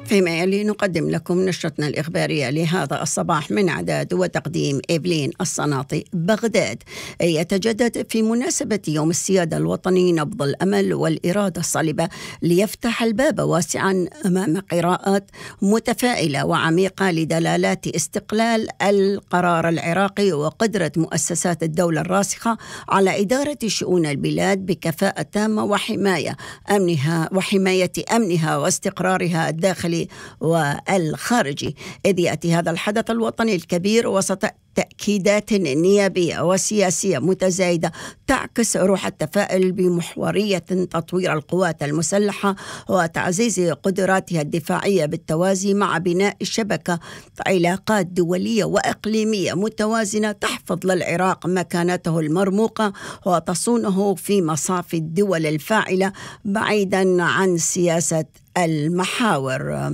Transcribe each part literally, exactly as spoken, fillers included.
فيما يلي نقدم لكم نشرتنا الإخبارية لهذا الصباح من إعداد وتقديم إيفلين الصناطي بغداد. يتجدد في مناسبة يوم السيادة الوطني نبض الأمل والإرادة الصلبة ليفتح الباب واسعا أمام قراءات متفائلة وعميقة لدلالات استقلال القرار العراقي وقدرة مؤسسات الدولة الراسخة على إدارة شؤون البلاد بكفاءة تامة وحماية أمنها وحماية أمنها واستقرارها الداخلي والخارجي، إذ يأتي هذا الحدث الوطني الكبير وسط تأكيدات نيابية وسياسية متزايدة تعكس روح التفاؤل بمحورية تطوير القوات المسلحة وتعزيز قدراتها الدفاعية بالتوازي مع بناء شبكة علاقات دولية وإقليمية متوازنة تحفظ للعراق مكانته المرموقة وتصونه في مصاف الدول الفاعلة بعيدا عن سياسة المحاور.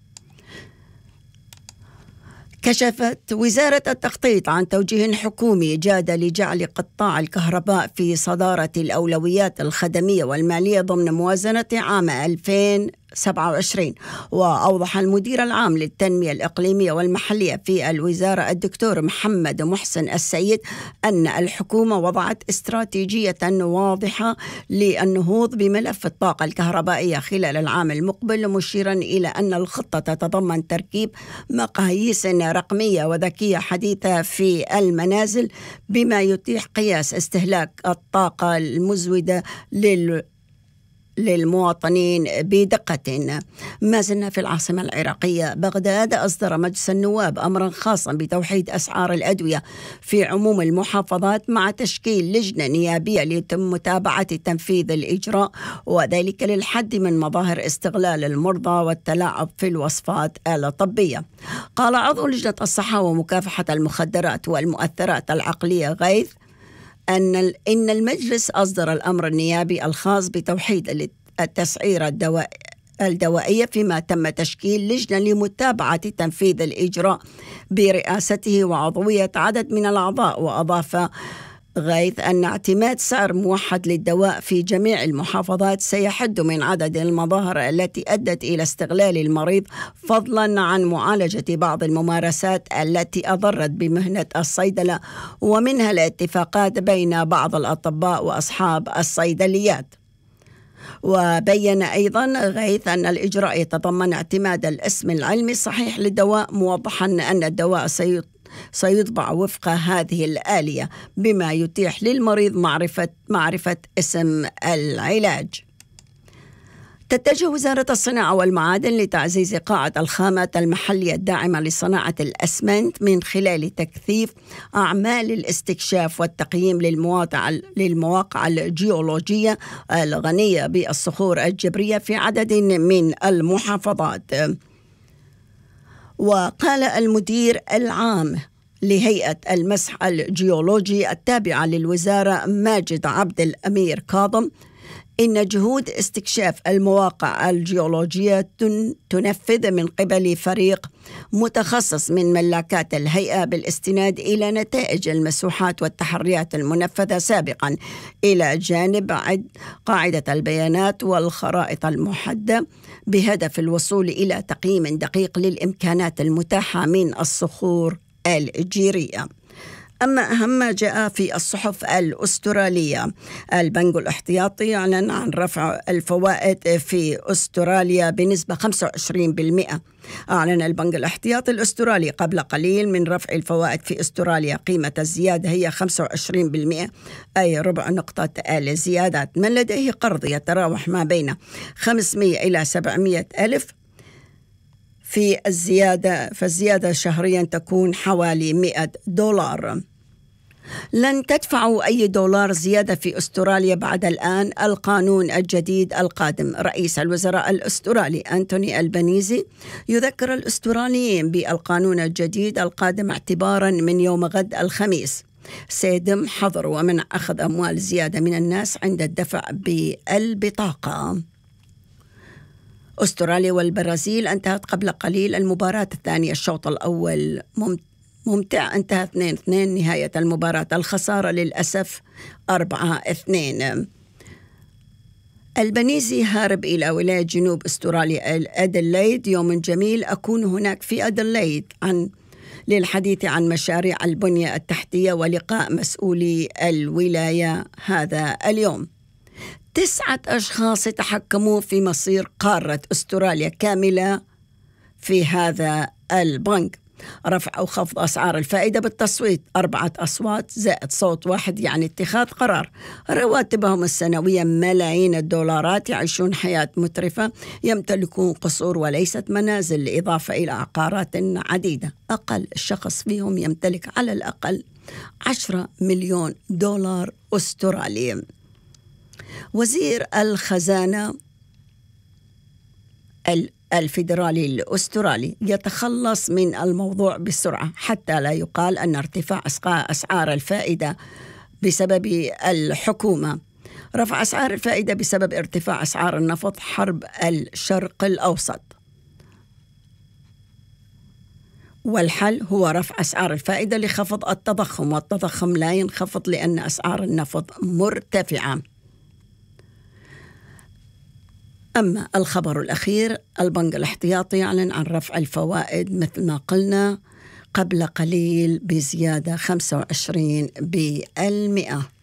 كشفت وزارة التخطيط عن توجيه حكومي جاد لجعل قطاع الكهرباء في صدارة الأولويات الخدمية والمالية ضمن موازنة عام ألفين وسبعة وعشرين. وأوضح المدير العام للتنمية الإقليمية والمحلية في الوزارة الدكتور محمد محسن السيد أن الحكومة وضعت استراتيجية واضحة للنهوض بملف الطاقة الكهربائية خلال العام المقبل، مشيرا إلى أن الخطة تتضمن تركيب مقاييس رقمية وذكية حديثة في المنازل بما يتيح قياس استهلاك الطاقة المزودة لل للمواطنين بدقة. ما زلنا في العاصمة العراقية بغداد. أصدر مجلس النواب أمرا خاصا بتوحيد أسعار الأدوية في عموم المحافظات مع تشكيل لجنة نيابية ليتم متابعة تنفيذ الإجراء، وذلك للحد من مظاهر استغلال المرضى والتلاعب في الوصفات الطبية. قال عضو لجنة الصحة ومكافحة المخدرات والمؤثرات العقلية غيث أن إن المجلس أصدر الأمر النيابي الخاص بتوحيد التسعير الدواء الدوائية، فيما تم تشكيل لجنة لمتابعة تنفيذ الإجراء برئاسته وعضوية عدد من الأعضاء. وأضاف غيث أن اعتماد سعر موحد للدواء في جميع المحافظات سيحد من عدد المظاهر التي أدت إلى استغلال المريض، فضلا عن معالجة بعض الممارسات التي أضرت بمهنة الصيدلة، ومنها الاتفاقات بين بعض الأطباء وأصحاب الصيدليات. وبين أيضا غيث أن الإجراء يتضمن اعتماد الاسم العلمي الصحيح للدواء، موضحا أن الدواء سيط سيطبع وفق هذه الآلية بما يتيح للمريض معرفة معرفة اسم العلاج. تتجه وزارة الصناعة والمعادن لتعزيز قاعة الخامات المحلية الداعمة لصناعة الأسمنت من خلال تكثيف أعمال الاستكشاف والتقييم للمواقع للمواقع الجيولوجية الغنية بالصخور الجبرية في عدد من المحافظات. وقال المدير العام لهيئة المسح الجيولوجي التابعة للوزارة ماجد عبد الأمير كاظم إن جهود استكشاف المواقع الجيولوجية تنفذ من قبل فريق متخصص من ملاكات الهيئة بالاستناد إلى نتائج المسوحات والتحريات المنفذة سابقا، إلى جانب قاعدة البيانات والخرائط المحددة بهدف الوصول إلى تقييم دقيق للإمكانات المتاحة من الصخور الجيرية. أما أهم ما جاء في الصحف الأسترالية، البنك الاحتياطي أعلن عن رفع الفوائد في أستراليا بنسبة خمسة وعشرين بالمئة. أعلن البنك الاحتياطي الأسترالي قبل قليل من رفع الفوائد في أستراليا. قيمة الزيادة هي خمسة وعشرين بالمئة، أي ربع نقطة الزيادات. من لديه قرض يتراوح ما بين خمسمئة إلى سبعمئة ألف في الزيادة، فالزيادة شهريا تكون حوالي مئة دولار. لن تدفعوا أي دولار زيادة في أستراليا بعد الآن، القانون الجديد القادم. رئيس الوزراء الأسترالي أنتوني ألبانيزي يذكر الأستراليين بالقانون الجديد القادم اعتبارا من يوم غد الخميس سيتم حظر ومنع أخذ أموال زيادة من الناس عند الدفع بالبطاقة. أستراليا والبرازيل انتهت قبل قليل المباراة الثانية، الشوط الأول ممتع انتهى اثنين اثنين نهاية المباراة، الخسارة للأسف أربعة اثنين. البنيزي هارب إلى ولاية جنوب أستراليا أديلايد. يوم جميل، أكون هناك في أديلايد عن للحديث عن مشاريع البنية التحتية ولقاء مسؤولي الولاية هذا اليوم. تسعة أشخاص تحكموا في مصير قارة أستراليا كاملة في هذا البنك. رفع أو خفض أسعار الفائدة بالتصويت، أربعة أصوات زائد صوت واحد يعني اتخاذ قرار. رواتبهم السنوية ملايين الدولارات، يعيشون حياة مترفة، يمتلكون قصور وليست منازل، إضافة إلى عقارات عديدة. أقل شخص فيهم يمتلك على الأقل عشرة مليون دولار أسترالي. وزير الخزانة الفيدرالي الأسترالي يتخلص من الموضوع بسرعة حتى لا يقال أن ارتفاع أسعار الفائدة بسبب الحكومة. رفع أسعار الفائدة بسبب ارتفاع أسعار النفط، حرب الشرق الأوسط. والحل هو رفع أسعار الفائدة لخفض التضخم، والتضخم لا ينخفض لأن أسعار النفط مرتفعة. أما الخبر الأخير، البنك الاحتياطي يعلن عن رفع الفوائد مثل ما قلنا قبل قليل بزيادة خمسة وعشرين بالمئة.